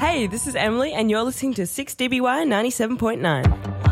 Hey, this is Emily, and you're listening to 6DBY 97.9.